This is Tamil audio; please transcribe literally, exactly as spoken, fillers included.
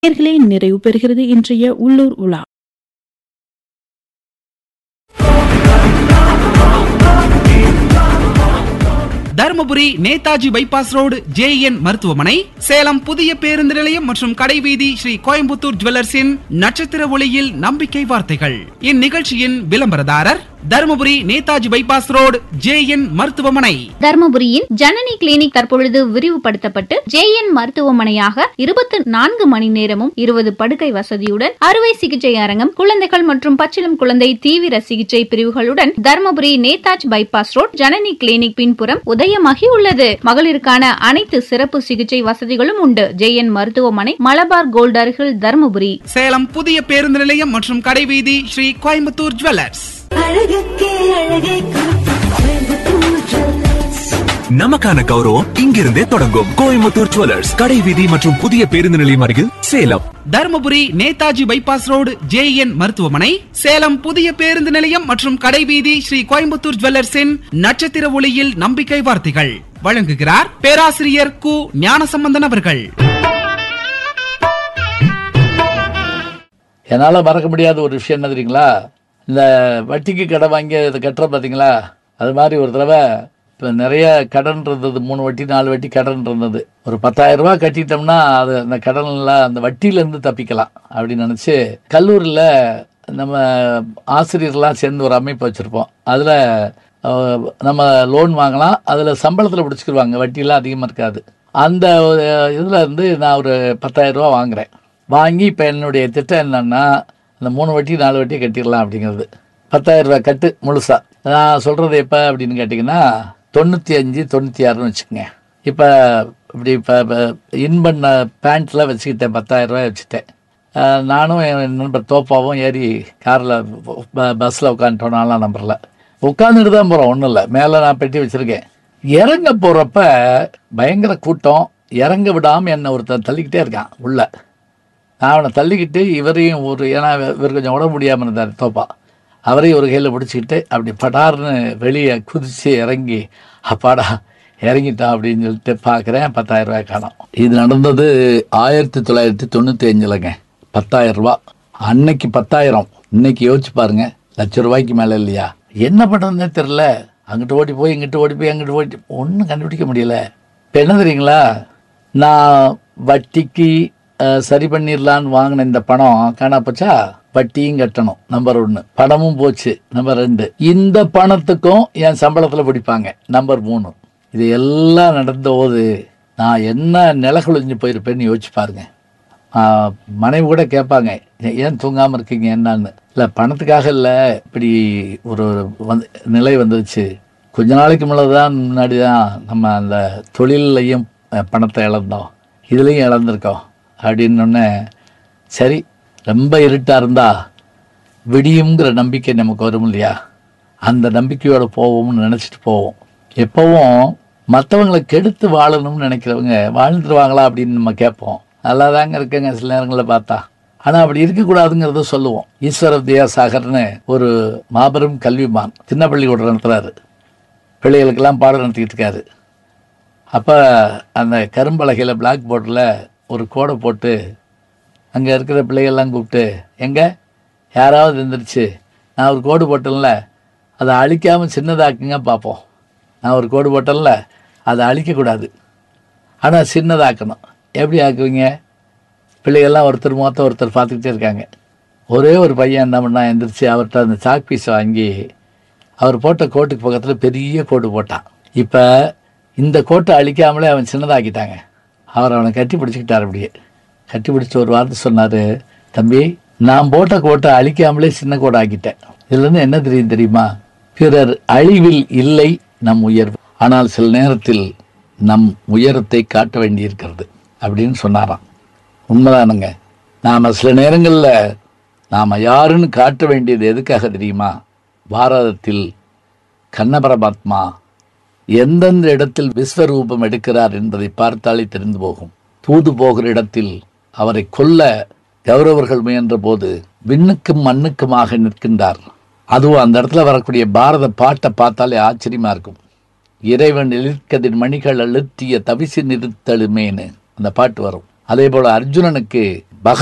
நேயர்களே, நிறைவு பெறுகிறது இன்றைய உள்ளூர் உலா. Dharmapuri Netaji bypass road J N மருத்துவமனை, சேலம் புதிய பேருந்து நிலையம் மற்றும் கடைவீதி ஸ்ரீ கோயம்புத்தூர் ஜுவல்லர்ஸின் நட்சத்திர ஒளியில் நம்பிக்கை வார்த்தைகள். இந்நிகழ்ச்சியின் விளம்பரதாரர் Dharmapuri Netaji bypass road J N மருத்துவமனை. தருமபுரியின் ஜனனி கிளினிக் தற்பொழுது விரிவுபடுத்தப்பட்டு ஜே என் மருத்துவமனையாக இருபத்தி நான்கு மணி நேரமும் இருபது படுக்கை வசதியுடன் அறுவை சிகிச்சை அரங்கம், குழந்தைகள் மற்றும் பச்சிளம் குழந்தை தீவிர சிகிச்சை பிரிவுகளுடன் Dharmapuri Netaji bypass road Janani clinic பின்புறம் உதயமாகி உள்ளது. மகளிருக்கான அனைத்து சிறப்பு சிகிச்சை வசதிகளும் உண்டு. ஜே என் மருத்துவமனை, மலபார் கோல்ட் அருகில், தருமபுரி. சேலம் புதிய பேருந்து நிலையம் மற்றும் கடைவீதி ஸ்ரீ கோயம்புத்தூர் ஜுவல்லர்ஸ். நமக்கான கௌரவம் இங்கிருந்தே தொடங்கும். கோயம்புத்தூர் ஜுவல்லர்ஸ், கடைவீதி மற்றும் புதிய பேருந்து நிலையம் அருகில், Salem. Dharmapuri Netaji bypass road J N மருத்துவமனை, சேலம் புதிய பேருந்து நிலையம் மற்றும் கடைவீதி ஸ்ரீ கோயம்புத்தூர் ஜுவல்லர்ஸின் நட்சத்திர ஒளியில் நம்பிக்கை வார்த்தைகள். வழங்குகிறார் பேராசிரியர் கு ஞானசம்பந்தன் அவர்கள். என்னால மறக்க முடியாத ஒரு விஷயம் என்ன தெரியுங்களா? இந்த வட்டிக்கு கடன் வாங்கி அதை கட்டுற பார்த்தீங்களா, அது மாதிரி ஒரு தடவை இப்போ நிறைய கடன் இருந்தது. மூணு வட்டி நாலு வட்டி கடன் இருந்தது. ஒரு பத்தாயிரம் ரூபா கட்டிட்டோம்னா அது அந்த கடன்லாம் அந்த வட்டியிலேருந்து தப்பிக்கலாம் அப்படின்னு நினச்சி கல்லூரியில் நம்ம ஆசிரியர்லாம் சேர்ந்து ஒரு அமைப்பு வச்சுருப்போம். அதில் நம்ம லோன் வாங்கலாம், அதில் சம்பளத்தில் பிடிச்சிக்கிடுவாங்க, வட்டியெல்லாம் அதிகமாக இருக்காது. அந்த இதில் இருந்து நான் ஒரு பத்தாயிரம் ரூபா வாங்குகிறேன். வாங்கி இப்போ என்னுடைய திட்டம் என்னன்னா, அந்த மூணு வட்டி நாலு வட்டி கட்டிடலாம் அப்படிங்கிறது. பத்தாயிரம் ரூபாய் கட்டு முழுசா. நான் சொல்கிறது எப்போ அப்படின்னு கேட்டிங்கன்னா, தொண்ணூற்றி அஞ்சு தொண்ணூற்றி ஆறுன்னு வச்சுக்கோங்க. இப்போ இப்படி இப்போ இன் பண்ண பேண்ட்டில் வச்சுக்கிட்டேன், பத்தாயிரம் ரூபாய் வச்சுட்டேன். நானும் என் நண்பர் தோப்பாவும் ஏறி காரில் பஸ்ஸில் உட்காந்துட்டோம். நாலாம் நம்பரில் உட்காந்துட்டு தான் போகிறோம், ஒன்றும் இல்லை. மேலே நான் பெட்டி வச்சுருக்கேன். இறங்க போகிறப்ப பயங்கர கூட்டம். இறங்க விடாமல் என்னை ஒருத்தர் தள்ளிக்கிட்டே இருக்கான் உள்ள. நான் அவனை தள்ளிக்கிட்டு இவரையும் ஒரு, ஏன்னா இவர் கொஞ்சம் உடம்பு முடியாமல் இருந்தார் தோப்பா, அவரையும் ஒரு கையில் பிடிச்சிக்கிட்டு அப்படி படார்னு வெளியே குதித்து இறங்கி அப்பாடா இறங்கிட்டான் அப்படின்னு சொல்லிட்டு பார்க்குறேன். பத்தாயிரம் ரூபாய் காணோம். இது நடந்தது ஆயிரத்தி தொள்ளாயிரத்தி தொண்ணூற்றி அஞ்சுலங்க. பத்தாயிரம் ரூபா அன்னைக்கு பத்தாயிரம். இன்னைக்கு யோசிச்சு பாருங்க, லட்ச ரூபாய்க்கு மேலே இல்லையா? என்ன பண்ணுறதுன்னே தெரில. அங்கிட்டு ஓடி போய் இங்கிட்டு ஓடி போய் அங்கிட்டு ஓடி ஒன்றும் கண்டுபிடிக்க முடியல. இப்போ என்ன தெரியுங்களா, நான் வட்டிக்கு சரி பண்ணிடலான்னு வாங்கின இந்த பணம் காணா போச்சா. வட்டியும் கட்டணும், நம்பர் ஒன்று. பணமும் போச்சு, நம்பர் ரெண்டு. இந்த பணத்துக்கும் என் சம்பளத்தில் பிடிப்பாங்க, நம்பர் மூணு. இது எல்லாம் நடந்த போது நான் என்ன நிலை குழிஞ்சு போயிருப்பேன்னு யோசிச்சு பாருங்க. மனைவி கூட கேட்பாங்க, ஏன் தூங்காமல் இருக்கீங்க என்னான்னு. இல்லை, பணத்துக்காக இல்லை, இப்படி ஒரு வந்து நிலை வந்துருச்சு. கொஞ்ச நாளைக்கு முன்னதான் முன்னாடி தான் நம்ம அந்த தொழிலையும் பணத்தை இழந்தோம், இதுலேயும் இழந்திருக்கோம் அப்படின்னொன்னே, சரி ரொம்ப இருட்டாக இருந்தால் விடியுங்கிற நம்பிக்கை நமக்கு வரும் இல்லையா? அந்த நம்பிக்கையோடு போவோம்னு நினச்சிட்டு போவோம். எப்போவும் மற்றவங்களை கெடுத்து வாழணும்னு நினைக்கிறவங்க வாழ்ந்துருவாங்களா அப்படின்னு நம்ம கேட்போம். நல்லா தாங்க இருக்குங்க சில நேரங்களில் பார்த்தா. ஆனால் அப்படி இருக்கக்கூடாதுங்கிறத சொல்லுவோம். ஈஸ்வர வித்யாசாகர்னு ஒரு மாபெரும் கல்விமான் சின்ன பள்ளிக்கூடம் நடத்துகிறாரு, பிள்ளைகளுக்கெல்லாம் பாடம் நடத்திக்கிட்டு இருக்காரு. அப்போ அந்த கரும்பலகையில் பிளாக் போர்டில் ஒரு கோடை போட்டு அங்கே இருக்கிற பிள்ளைகள்லாம் கூப்பிட்டு, எங்கே யாராவது இருந்துருச்சு, நான் ஒரு கோடு போட்டேன்ல அதை அழிக்காமல் சின்னதாக்குங்க பார்ப்போம். நான் ஒரு கோடு போட்டேன்ல அதை அழிக்கக்கூடாது, ஆனால் சின்னதாக்கணும். எப்படி ஆக்குவீங்க? பிள்ளைகள்லாம் ஒருத்தர் மொத்தம் ஒருத்தர் பார்த்துக்கிட்டே இருக்காங்க. ஒரே ஒரு பையன் என்ன பண்ணால் எழுந்திரிச்சு அவர்கிட்ட அந்த சாக் பீஸை வாங்கி அவர் போட்ட கோட்டுக்கு பக்கத்தில் பெரிய கோடு போட்டான். இப்போ இந்த கோட்டை அழிக்காமலே அவன் சின்னதாக்கிட்டாங்க. அவர் அவனை கட்டி பிடிச்சிக்கிட்டார். அப்படியே கட்டி பிடிச்சி ஒரு வார்த்தை சொன்னார், தம்பி நான் போட்ட கோட்டை அழிக்காமலே சின்ன கோட்டை ஆக்கிட்டேன். இதுலேருந்து என்ன தெரியும் தெரியுமா? பிறர் அழிவில் இல்லை நம் உயர்வு, ஆனால் சில நேரத்தில் நம் உயரத்தை காட்ட வேண்டியிருக்கிறது அப்படின்னு சொன்னாராம். உண்மைதானுங்க. நாம் சில நேரங்களில் நாம் யாருன்னு காட்ட வேண்டியது எதுக்காக தெரியுமா? பாரதத்தில் கண்ண பரமாத்மா எந்தெந்த இடத்தில் விஸ்வரூபம் எடுக்கிறார் என்பதை பார்த்தாலே தெரிந்து போகும். தூது போகிற இடத்தில் அவரை கொல்ல கௌரவர்கள் முயன்ற போது விண்ணுக்கும் மண்ணுக்குமாக நிற்கின்றார். அதுவும் அந்த இடத்துல வரக்கூடிய பாரத பாட்டை பார்த்தாலே ஆச்சரியமா இருக்கும். இறைவன் எழிற்கதிர் மணிகள் அழுத்திய தவிசி நிறுத்தலுமேனு அந்த பாட்டு வரும். அதே போல அர்ஜுனனுக்கு